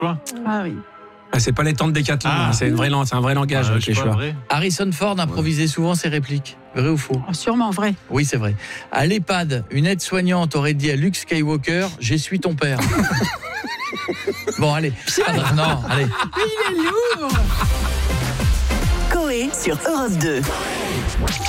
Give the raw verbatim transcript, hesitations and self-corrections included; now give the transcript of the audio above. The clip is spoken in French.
Quoi ? Ah oui. Ah, c'est pas les temps de Décathlon, Ah. hein, c'est, une vraie, lan- c'est un vrai langage, Ah, le je sais pas, Quechua. vrai. Harrison Ford improvisait souvent ses répliques. Vrai ou faux ? Oh, sûrement vrai. Oui, c'est vrai. À l'EHPAD, une aide-soignante aurait dit à Luke Skywalker « J'essuie ton père ». Bon, allez. Ah, non, allez. Il est lourd. Coé sur Europe deux.